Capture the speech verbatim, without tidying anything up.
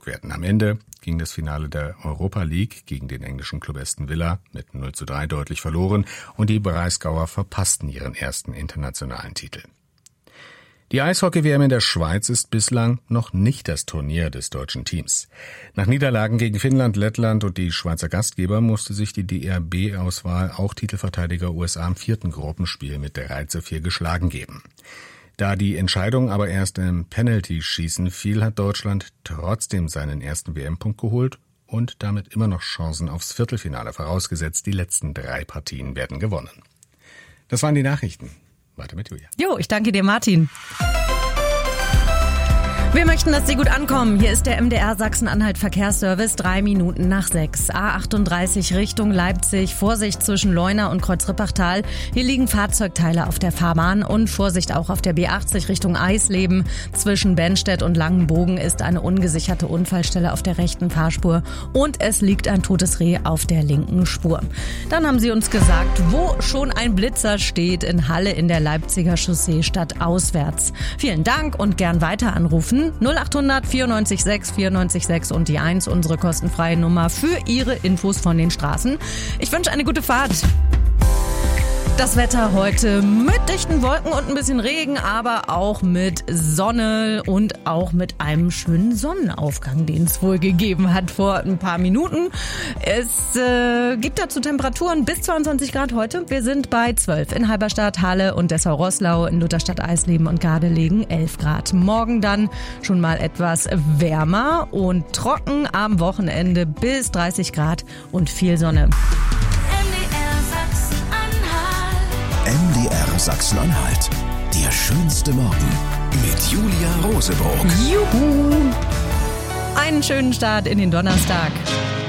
Augsburg werden. Am Ende ging das Finale der Europa League gegen den englischen Club Aston Villa mit null zu drei deutlich verloren und die Breisgauer verpassten ihren ersten internationalen Titel. Die Eishockey-W M in der Schweiz ist bislang noch nicht das Turnier des deutschen Teams. Nach Niederlagen gegen Finnland, Lettland und die Schweizer Gastgeber musste sich die D R B-Auswahl auch Titelverteidiger U S A im vierten Gruppenspiel mit drei zu vier geschlagen geben. Da die Entscheidung aber erst im Penalty-Schießen fiel, hat Deutschland trotzdem seinen ersten W M-Punkt geholt und damit immer noch Chancen aufs Viertelfinale, vorausgesetzt die letzten drei Partien werden gewonnen. Das waren die Nachrichten. Weiter mit Julia. Jo, ich danke dir, Martin. Wir möchten, dass Sie gut ankommen. Hier ist der M D R Sachsen-Anhalt Verkehrsservice, drei Minuten nach sechs. A achtunddreißig Richtung Leipzig. Vorsicht zwischen Leuna und Kreuzrippachtal. Hier liegen Fahrzeugteile auf der Fahrbahn und Vorsicht auch auf der B achtzig Richtung Eisleben. Zwischen Bennstedt und Langenbogen ist eine ungesicherte Unfallstelle auf der rechten Fahrspur und es liegt ein totes Reh auf der linken Spur. Dann haben Sie uns gesagt, wo schon ein Blitzer steht in Halle in der Leipziger Chaussee statt auswärts. Vielen Dank und gern weiter anrufen. null acht hundert vierundneunzig sechs vierundneunzig sechs und die eins, unsere kostenfreie Nummer für Ihre Infos von den Straßen. Ich wünsche eine gute Fahrt. Das Wetter heute mit dichten Wolken und ein bisschen Regen, aber auch mit Sonne und auch mit einem schönen Sonnenaufgang, den es wohl gegeben hat vor ein paar Minuten. Es äh, gibt dazu Temperaturen bis zweiundzwanzig Grad heute. Wir sind bei zwölf in Halberstadt, Halle und Dessau-Roßlau, in Lutherstadt, Eisleben und Gardelegen elf Grad. Morgen dann schon mal etwas wärmer und trocken, am Wochenende bis dreißig Grad und viel Sonne. M D R Sachsen-Anhalt. Der schönste Morgen mit Julia Roseburg. Juhu! Einen schönen Start in den Donnerstag.